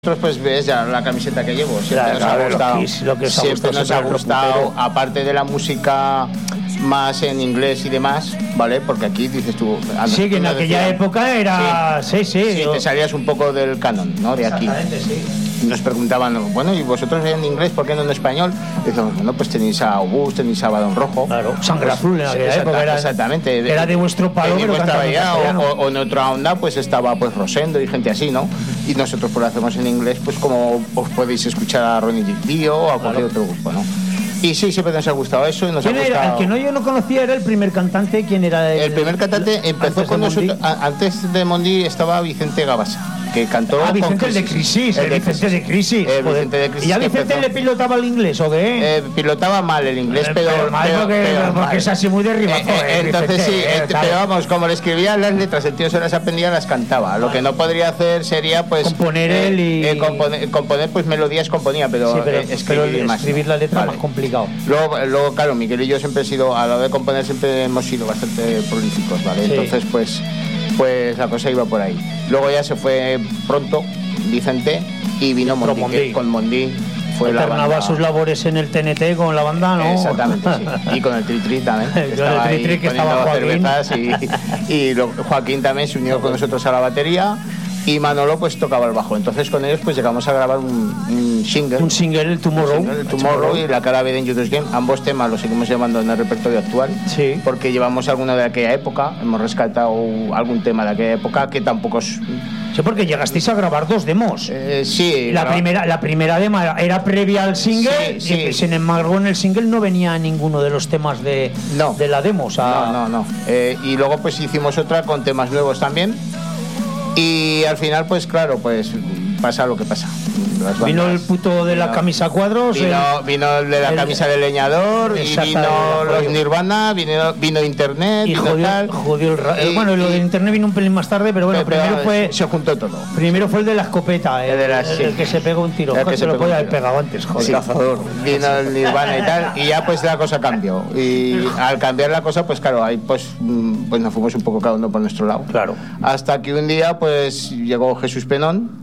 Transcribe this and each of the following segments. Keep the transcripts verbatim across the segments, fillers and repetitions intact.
Nosotros pues ves ya la camiseta que llevo, siempre claro, nos ha gustado, lo que, lo que os ha siempre gustado, nos ha gustado, aparte de la música más en inglés y demás, ¿vale? Porque aquí dices tú... Sí, que en aquella decían, época era... Sí, sí. Sí, sí yo... te salías un poco del canon, ¿no? De aquí. Exactamente, sí. Y nos preguntaban, bueno, ¿y vosotros en inglés por qué no en español? Y decíamos, bueno, pues tenéis a Obús, tenéis a Badón Rojo. Claro, Sangre pues, Azul en aquella exacta, época. Era, exactamente. Era de vuestro palo, pero cantaba ya, o, o en otra onda pues estaba pues Rosendo y gente así, ¿no? Y nosotros pues lo hacemos en inglés, pues como os podéis escuchar a Ronnie Dio o a cualquier claro. otro grupo, ¿no? Y sí, siempre nos ha gustado eso y nos ¿Quién ha gustado... Era? El que no yo no conocía era el primer cantante. ¿Quién era? El, el primer cantante empezó con nosotros... A, antes de Mondi estaba Vicente Gabasa, que cantó... Ah, Vicente el de Crisis, el, el Vicente de Crisis. El Vicente de Crisis. ¿Y a Vicente le pilotaba el inglés o qué? Eh, pilotaba mal el inglés, eh, pero... pero mal pero, porque, pero porque mal. es así muy derribado. Eh, eh, entonces Vicente, sí, eh, eh, pero vamos, como le escribía las letras, el tío se las aprendía, las cantaba. Lo que no podría hacer sería pues... Componer eh, él y... Eh, componer, componer pues melodías componía, pero, sí, pero, eh, escribir, pero más, escribir la letra vale. más complicado. Luego, luego, claro, Miguel y yo siempre he sido, a la hora de componer siempre hemos sido bastante prolíficos, ¿vale? Sí. Entonces pues, pues la cosa iba por ahí. Luego ya se fue pronto Vicente y vino Mondi, Mondi. Con Mondi fue la banda. Sus labores en el T N T con la banda, ¿no? Exactamente, sí. Y con el Tri-Tri también. Que estaba el Tri-Tri que estaba Joaquín. Y, y lo, Joaquín también se unió con nosotros a la batería. Y Manolo pues tocaba el bajo. Entonces con ellos pues llegamos a grabar un, un single. Un single, el Tomorrow. Un single, el Tomorrow y La cara B de Dangerous Game. Ambos temas los seguimos llevando en el repertorio actual. Sí. Porque llevamos alguno de aquella época. Hemos rescatado algún tema de aquella época que tampoco es... Sí, porque llegasteis a grabar dos demos. Eh, sí. La, primera, la primera demo era previa al single. Sí, sí. Y, sin embargo, en el single no venía ninguno de los temas de, no. de la demo. O sea, no, no, no. Eh, y luego pues hicimos otra con temas nuevos también. Y al final, pues claro, pues pasa lo que pasa. Las vino el puto de vino, la camisa a cuadros. Vino el, vino el de la el, camisa de leñador, y vino los Nirvana, vino, vino Internet, y vino jodió, tal. Jodió el, y, bueno, lo de Internet vino un pelín más tarde, pero bueno, pero, primero pero, fue... Se juntó todo. Primero fue el de la escopeta, el, el, de la, el, sí. el que se pegó un tiro. Que se lo podía haber pegado antes, joder. Sí. Cazador. Vino el Nirvana y tal, y ya pues la cosa cambió. Y al cambiar la cosa, pues claro, ahí pues, pues nos fuimos un poco cada uno por nuestro lado. Claro. Hasta que un día pues llegó Jesús Penón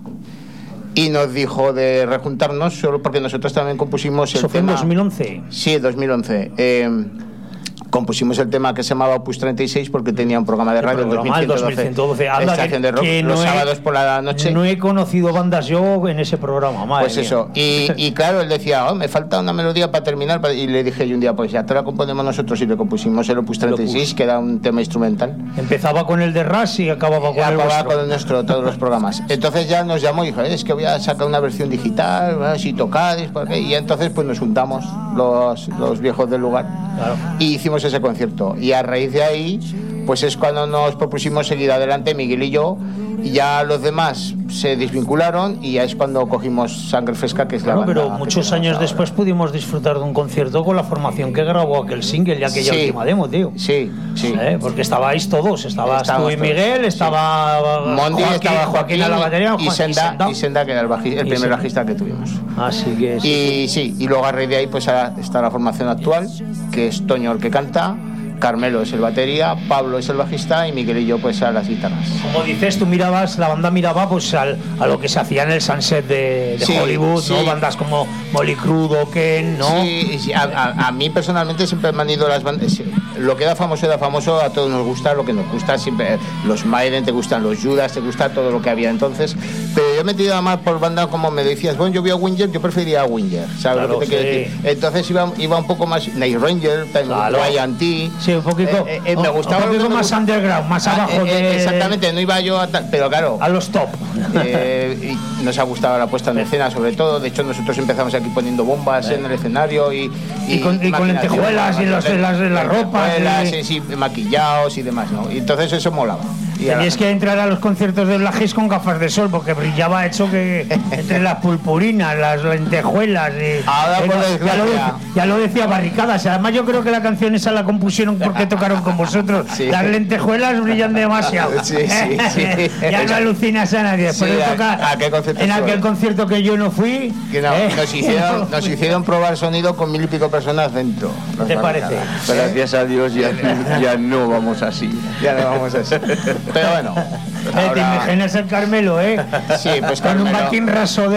y nos dijo de rejuntarnos, solo porque nosotros también compusimos el ¿Eso fue tema... en dos mil once? Sí, dos mil once. Eh, compusimos el tema que se llamaba Opus treinta y seis porque tenía un programa de radio, el programa, dos mil ciento doce, Anda, estación de rock, que los no sábados he, por la noche. No he conocido bandas yo en ese programa, madre Pues eso, y, y claro, él decía, oh, me falta una melodía para terminar, y le dije yo un día, pues ya te la componemos nosotros, y le compusimos el Opus treinta y seis, que era un tema instrumental. Empezaba con el de Rush y acababa con y el acababa vuestro. con el nuestro, todos los programas. Entonces ya nos llamó y dijo, es que voy a sacar una versión digital, a ver si tocáis, ¿por qué? Y entonces pues nos juntamos los, los viejos del lugar, claro. Y hicimos ese concierto. Y a raíz de ahí, pues es cuando nos propusimos seguir adelante, Miguel y yo, y ya los demás se desvincularon y ya es cuando cogimos Sangre Fresca, que es la claro, banda. Pero muchos años ahora. Después pudimos disfrutar de un concierto con la formación que grabó aquel single y aquella sí, última demo, tío. Sí, sí. ¿Eh? Porque estabais todos, estabas Estábamos tú y Miguel, todos, estaba sí. Mondi, Joaquín, estaba Joaquín, Joaquín a la batería, y, Senda, y, Senda. y Senda, que era el, baji, el primer Senda. bajista que tuvimos. Así que sí. Y sí, y luego a raíz de ahí pues está la formación actual, que es Toño el que canta, Carmelo es el batería, Pablo es el bajista y Miguel y yo pues a las guitarras. Como dices, tú mirabas, la banda miraba pues al, a lo que se hacía en el Sunset de, de sí, Hollywood, sí. ¿no? Bandas como Molly Crudo, Ken, ¿no? Sí, sí. A, a, a mí personalmente siempre me han ido las bandas, lo que era famoso era famoso, a todos nos gusta lo que nos gusta, siempre los Maiden, te gustan los Judas, te gusta todo lo que había entonces, pero yo me he metido más por bandas como me decías, bueno, yo vi a Winger, yo prefería a Winger, ¿sabes claro, lo que te sí. quiero decir? Entonces iba, iba un poco más Night Ranger, claro. Y N T. Sí, un poquito, eh, eh, me gustaba un poquito más underground, más ah, abajo eh, de... Exactamente, no iba yo a tal, pero claro... A los top. Eh, y nos ha gustado la puesta en escena, sobre todo. De hecho, nosotros empezamos aquí poniendo bombas sí. en el escenario y... Y, y con, y con lentejuelas y los, las, las ropas. Y... Sí, sí, maquillados y demás, ¿no? Y entonces eso molaba. Tenías que entrar a los conciertos de Black Haze con gafas de sol porque brillaba hecho que entre las purpurinas, las lentejuelas y, ahora por eh, ya, lo, ya lo decía Barricadas. Además yo creo que la canción esa la compusieron porque tocaron con vosotros. Sí. Las lentejuelas brillan demasiado. Sí, sí, sí. Ya no alucinas a nadie. Después sí, de tocar ¿a, a qué concierto en aquel concierto que yo no fui, que no, eh, nos, hicieron, nos hicieron probar sonido con mil y pico personas dentro. ¿Qué te parece? Pero gracias a Dios ya, ya no vamos así. Ya no vamos así. Pero bueno. Ahora... Te imaginas el Carmelo, ¿eh? Sí, pues con Carmelo. un batín raso de